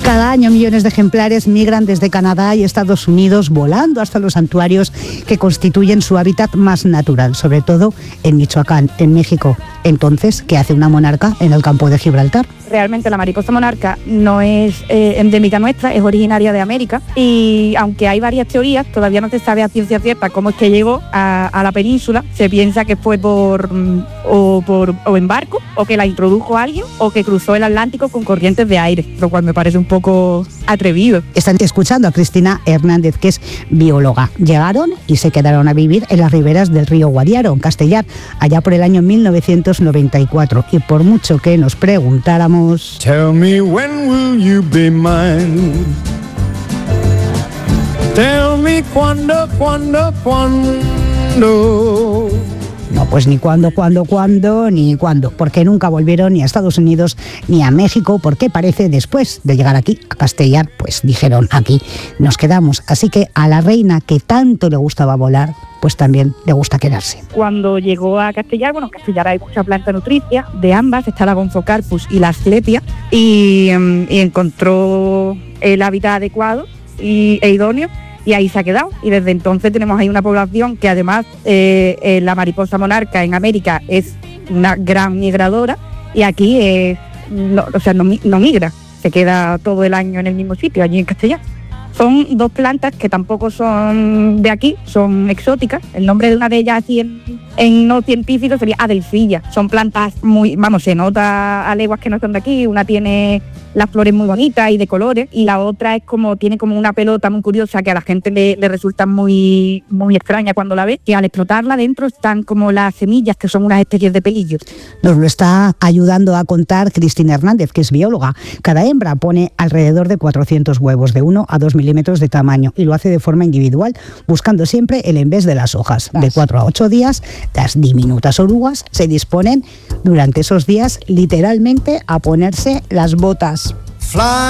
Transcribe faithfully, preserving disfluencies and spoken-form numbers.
Cada año millones de ejemplares migran desde Canadá y Estados Unidos volando hasta los santuarios que constituyen su hábitat más natural, sobre todo en Michoacán, en México. Entonces, ¿qué hace una monarca en el campo de Gibraltar? Realmente la mariposa monarca no es eh, endémica nuestra, es originaria de América y aunque hay varias teorías, todavía no se sabe a ciencia cierta cómo es que llegó a, a la península. Se piensa que fue por o, por o en barco, o que la introdujo alguien, o que cruzó el Atlántico con corrientes de aire, lo cual me parece un poco atrevido. Están escuchando a Cristina Hernández, que es bióloga. Llegaron y se quedaron a vivir en las riberas del río Guadiaro, en Castellar, allá por el año mil novecientos noventa y cuatro. Y por mucho que nos preguntáramos, Tell me when will you be mine? Tell me cuándo, cuándo, cuándo. No, pues ni cuándo, cuándo, cuándo, ni cuándo, porque nunca volvieron ni a Estados Unidos ni a México, porque parece después de llegar aquí, a Castellar, pues dijeron aquí nos quedamos. Así que a la reina que tanto le gustaba volar, pues también le gusta quedarse. Cuando llegó a Castellar, bueno, en Castellar hay mucha planta nutricia, de ambas está la Gonzocarpus y la Asclepia, y, y encontró el hábitat adecuado y, e idóneo, y ahí se ha quedado, y desde entonces tenemos ahí una población que además eh, eh, la mariposa monarca en América es una gran migradora, y aquí es, no, o sea, no, no migra, se queda todo el año en el mismo sitio, allí en Castellar. Son dos plantas que tampoco son de aquí, son exóticas. El nombre de una de ellas así en, en no científico sería adelfilla. Son plantas muy, vamos, se nota a leguas que no son de aquí. Una tiene las flores muy bonitas y de colores, y la otra es como, tiene como una pelota muy curiosa que a la gente le, le resulta muy, muy extraña cuando la ve, que al explotarla dentro están como las semillas, que son unas especies de pelillos. Nos lo está ayudando a contar Cristina Hernández, que es bióloga. Cada hembra pone alrededor de cuatrocientos huevos, de uno a dos milímetros de tamaño, y lo hace de forma individual, buscando siempre el envés de las hojas. De cuatro a ocho días, las diminutas orugas se disponen durante esos días literalmente a ponerse las botas. Fly